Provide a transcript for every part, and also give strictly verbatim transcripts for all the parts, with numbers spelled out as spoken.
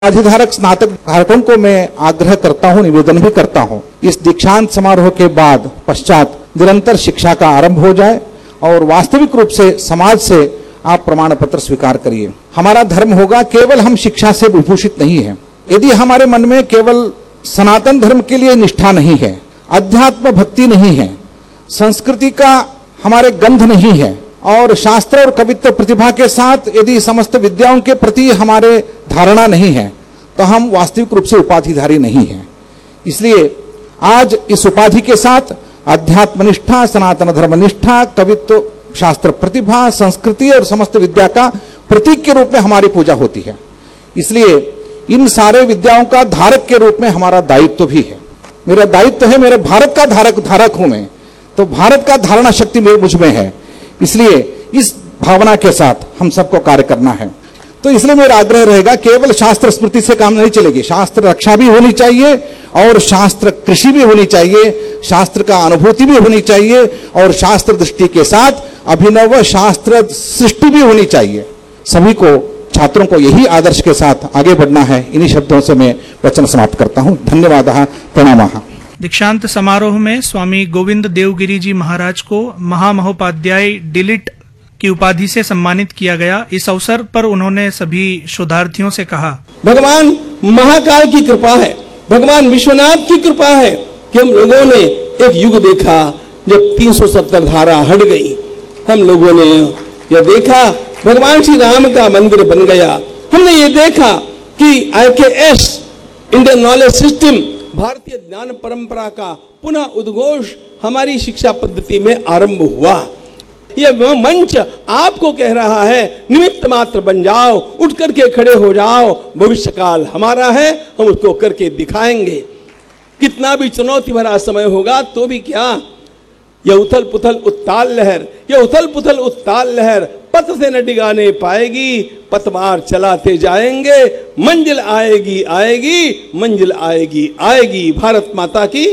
उपाधिधारक स्नातक धारकों को मैं आग्रह करता हूं, निवेदन भी करता हूं, इस दीक्षांत समारोह के बाद पश्चात निरंतर शिक्षा का आरंभ हो जाए और वास्तविक रूप से समाज से आप प्रमाण पत्र स्वीकार करिए। हमारा धर्म होगा, केवल हम शिक्षा से विभूषित नहीं है। यदि हमारे मन में केवल सनातन धर्म के लिए निष्ठा नहीं है, अध्यात्म भक्ति नहीं है, संस्कृति का हमारे गंध नहीं है और शास्त्र और कवित्व प्रतिभा के साथ यदि समस्त विद्याओं के प्रति हमारे धारणा नहीं है, तो हम वास्तविक रूप से उपाधिधारी नहीं हैं। इसलिए आज इस उपाधि के साथ अध्यात्म निष्ठा, सनातन धर्म निष्ठा, कवित्व, शास्त्र प्रतिभा, संस्कृति और समस्त विद्या का प्रतीक के रूप में हमारी पूजा होती है। इसलिए इन सारे विद्याओं का धारक के रूप में हमारा दायित्व भी है। मेरा दायित्व है, मेरे भारत का धारक धारक हूं मैं, तो भारत का धारणा शक्ति मेरे मुझ में है। इसलिए इस भावना के साथ हम सबको कार्य करना है। तो इसलिए मेरा आग्रह रहेगा, केवल शास्त्र स्मृति से काम नहीं चलेगी, शास्त्र रक्षा भी होनी चाहिए और शास्त्र कृषि भी होनी चाहिए, शास्त्र का अनुभूति भी होनी चाहिए और शास्त्र दृष्टि के साथ अभिनव शास्त्र सृष्टि भी होनी चाहिए। सभी को, छात्रों को यही आदर्श के साथ आगे बढ़ना है। इन्हीं शब्दों से मैं वचन समाप्त करता हूं। धन्यवादः, प्रणामः। दीक्षांत समारोह में स्वामी गोविंद देवगिरी जी महाराज को महामहोपाध्याय डिलिट की उपाधि से सम्मानित किया गया। इस अवसर पर उन्होंने सभी शोधार्थियों से कहा, भगवान महाकाल की कृपा है, भगवान विश्वनाथ की कृपा है कि हम लोगों ने एक युग देखा जब तीन सौ सत्तर धारा हट गई। हम लोगों ने यह देखा भगवान श्री राम का मंदिर बन गया। हमने ये देखा कि आई के एस इंडियन नॉलेज सिस्टम, भारतीय ज्ञान परंपरा का पुनः उद्घोष हमारी शिक्षा पद्धति में आरंभ हुआ। यह मंच आपको कह रहा है, निमित्त मात्र बन जाओ, उठ करके खड़े हो जाओ, भविष्य काल हमारा है, हम उसको करके दिखाएंगे। कितना भी चुनौती भरा समय होगा तो भी क्या, यह उथल पुथल उत्ताल लहर, यह उथल पुथल उत्ताल लहर पथ से न डिगाने पाएगी, पतवार चलाते जाएंगे, मंजिल आएगी आएगी, मंजिल आएगी आएगी। भारत माता की।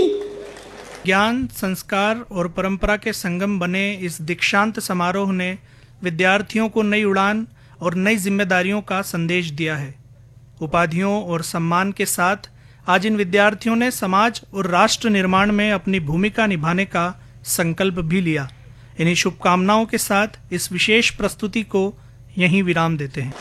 ज्ञान, संस्कार और परंपरा के संगम बने इस दीक्षांत समारोह ने विद्यार्थियों को नई उड़ान और नई जिम्मेदारियों का संदेश दिया है। उपाधियों और सम्मान के साथ आज इन विद्यार्थियों ने समाज और राष्ट्र निर्माण में अपनी भूमिका निभाने का संकल्प भी लिया। इन्हीं शुभकामनाओं के साथ इस विशेष प्रस्तुति को यहीं विराम देते हैं।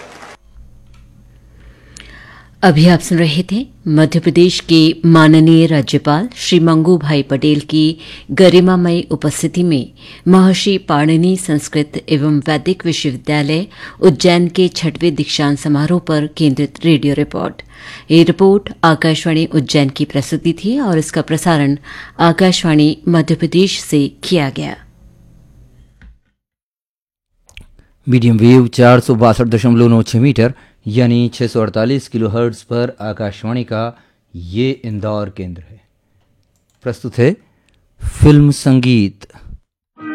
अभी आप सुन रहे थे मध्य प्रदेश के माननीय राज्यपाल श्री मंगू भाई पटेल की गरिमामयी उपस्थिति में महर्षि पाणिनि संस्कृत एवं वैदिक विश्वविद्यालय उज्जैन के छठवें दीक्षांत समारोह पर केंद्रित रेडियो रिपोर्ट। ये रिपोर्ट आकाशवाणी उज्जैन की प्रस्तुति थी और इसका प्रसारण आकाशवाणी मध्य प्रदेश से किया गया। मीडियम वेव चार सौ बासठ दशमलव नौ छः मीटर यानी छः सौ अड़तालीस किलो हर्ट्ज पर आकाशवाणी का ये इंदौर केंद्र है। प्रस्तुत है फिल्म संगीत।